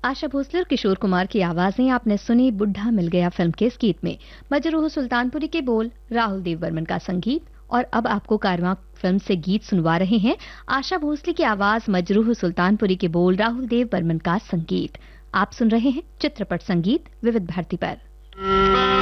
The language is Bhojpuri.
आशा भोसले और किशोर कुमार की आवाजें आपने सुनी बुढ़ा मिल गया फिल्म के इस गीत में। मजरूह सुल्तानपुरी के बोल, राहुल देव बर्मन का संगीत। और अब आपको कारवां फिल्म से गीत सुनवा रहे हैं आशा भोसले की आवाज, मजरूह सुल्तानपुरी के बोल, राहुल देव बर्मन का संगीत। आप सुन रहे हैं चित्रपट संगीत विविध भारती पर।